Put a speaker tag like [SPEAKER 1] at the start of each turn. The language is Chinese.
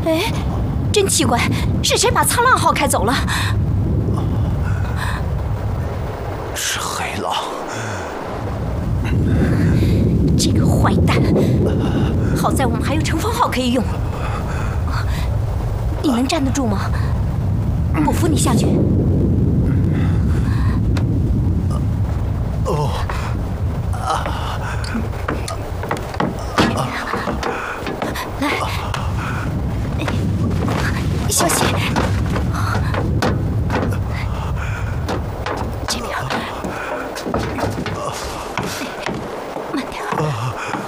[SPEAKER 1] 哎，真奇怪，是谁把沧浪号开走了？
[SPEAKER 2] 是黑狼。
[SPEAKER 1] 这个坏蛋！好在我们还有乘风号可以用。你能站得住吗？我扶你下去。
[SPEAKER 2] 哦。
[SPEAKER 1] 来，小心！